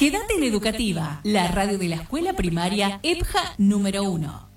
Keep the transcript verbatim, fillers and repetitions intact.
Quédate en Educativa, la radio de la escuela primaria E P J A número uno.